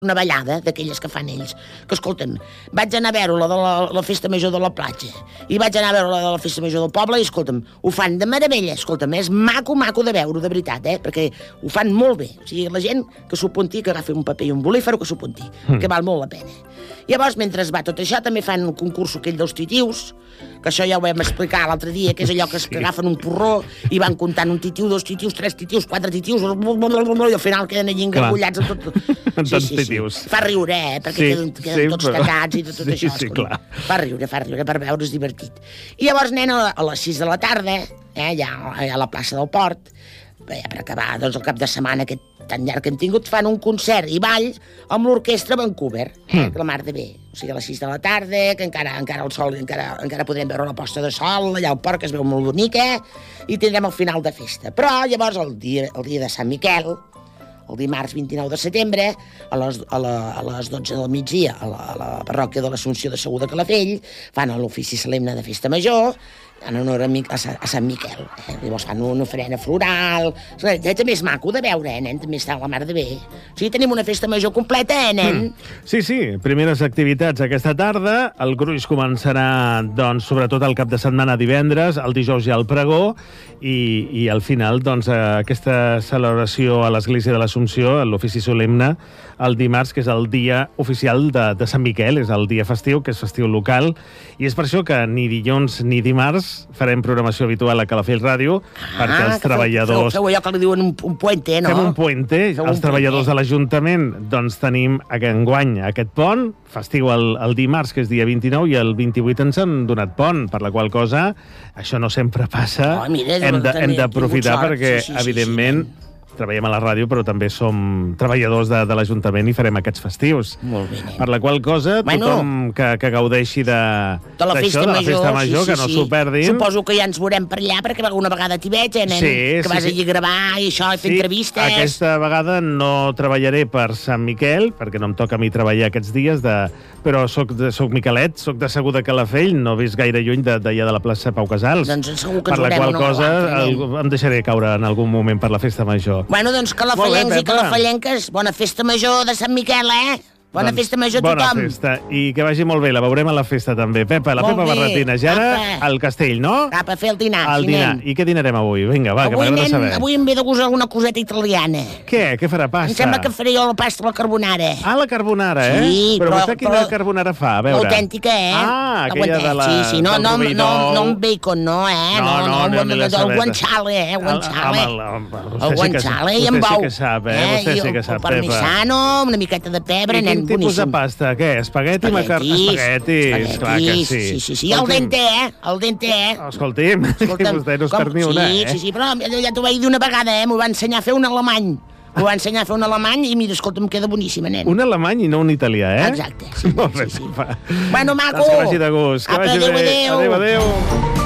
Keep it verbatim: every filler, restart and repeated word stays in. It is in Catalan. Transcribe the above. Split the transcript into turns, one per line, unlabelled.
una ballada d'aquelles que fan ells, que, escolta'm, vaig anar a veure la de la, la festa major de la platja, i vaig anar a veure la de la festa major del poble, i, escolta'm, ho fan de meravella, escolta'm, és maco, maco de veure, de veritat, eh? Perquè ho fan molt bé. O sigui, la gent que s'ho apunti, que agafi un paper i un bolífer, que s'ho apunti, mm. que val molt la pena. Llavors, mentre va tot això, també fan un concurs aquell dels titius, que això ja ho vam explicar l'altre dia, que és allò que, sí. que agafen un porró i van comptant un titiu, dos titius, tres titius, quatre titius, i al final queden allà engargullats amb tot.
Sí, sí, sí.
Fa riure, eh? Perquè sí, queden, queden sí, tots però... tacats i tot, tot
sí,
això.
Sí, clar.
Fa riure, fa riure, per veure's divertit. I llavors, nena, a les sis de la tarda, eh, ja a la plaça del Port, ja per acabar doncs, el cap de setmana aquest tan llarg que hem tingut, fan un concert i ball amb l'orquestra Vancouver, eh, mm. que la mar de bé. O sigui, a les sis de la tarda, que encara, encara el sol, encara, encara podrem veure la posta de sol, allà al port, que es veu molt bonica, i tindrem el final de festa. Però llavors, el dia, el dia de Sant Miquel, el dimarts vint-i-nou de setembre, a les, a, la, a les dotze del migdia, a la, a la parròquia de l'Assumpció de Segur de Calafell, fan l'ofici solemne de festa major, en honor a, a, a Sant Miquel. Eh? Llavors fan una ofrena floral. Ja també és maco de veure, eh, nen? També està la mar de bé. O sigui, tenim una festa major completa, eh, nen?
Mm. Sí, sí, primeres activitats aquesta tarda. El gruix començarà, doncs, sobretot el cap de setmana divendres, el dijous hi ha el pregó, i, i al final, doncs, aquesta celebració a l'Església de l'Assumpció, l'ofici solemne, el dimarts, que és el dia oficial de, de Sant Miquel, és el dia festiu, que és festiu local, i és per això que ni dilluns ni dimarts farem programació habitual a Calafell Ràdio, ah, perquè els treballadors...
Feu, feu allò que li diuen un, un puente, no?
Fem un puente.
Feu
els
un
treballadors
puente.
de l'Ajuntament, doncs tenim enguany aquest pont, festiu el, el dimarts, que és dia vint-i-nou, i el vint-i-vuit ens han donat pont, per la qual cosa això no sempre passa.
Oh, mira,
hem d'aprofitar perquè, sí, sí, evidentment... Sí, sí. Treballem a la ràdio, però també som treballadors de, de l'Ajuntament i farem aquests festius.
Molt bé, nen.
Per la qual cosa, bueno, tothom que, que gaudeixi de,
de la festa
de
major,
la festa major
sí, sí,
que no
sí.
s'ho perdin.
Suposo que ja ens veurem per allà, perquè alguna vegada t'hi veig, eh, nen?
Sí,
que
sí,
vas
sí.
allí a gravar i això, i fer
sí,
entrevistes.
Aquesta vegada no treballaré per Sant Miquel, perquè no em toca a mi treballar aquests dies, de... però soc, de, soc Miquelet, soc de Segur de Calafell, no he vist gaire lluny d'allà de la plaça Pau Casals.
Doncs segur que
per
ens
la qual
una
cosa el, em deixaré caure en algun moment per la festa major.
Bueno, doncs calafellencs i calafallenques, bona festa major de Sant Miquel, eh? Bona doncs, festa major a tothom.
Bona festa, i que vagi molt bé, la veurem a la festa també. Pepa, la
molt
Pepa Barretina, ja ara al castell, no?
Cap a fer el dinar,
el
sí,
dinar.
nen.
I què dinarem avui? Vinga, va, avui, que m'agrada saber.
Avui em ve de gust alguna coseta italiana.
Què? Què farà pasta?
Em sembla que faré jo la pasta a la carbonara.
Ah, la carbonara, eh?
Sí,
però...
Però
vostè quina
però,
carbonara fa? A veure.
Autèntica, eh?
Ah, aquella de la...
Sí, sí, no, no, no, no amb bacon, no, eh?
No, no, no, no,
el guanciale, eh? Guanciale. El guanciale i amb bou.
Vostè sí que sap, eh? Vostè sí que sap, Pepa.
El parmesano, una miqueta de pebre, nen, boníssim.
I quin tipus de pasta? Què? Espagueti? Espaguetis. Espaguetis, clar que sí.
Sí, sí, sí. El dente, eh? El dente, eh?
Escolti'm, vostè no es perd ni una, eh?
Sí, sí, sí, però ja t'ho vaig dir una vegada, eh? M'ho va ensenyar a fer un alemany. M'ho va ensenyar a fer un alemany i, mira, escolta, em queda boníssima, nen.
Un alemany i no un italià, eh?
Exacte. Sí,
molt bé,
sí, sí.
Pepa.
Bueno, maco.
Que vagi de gust. Que vagi bé. Adéu, adéu.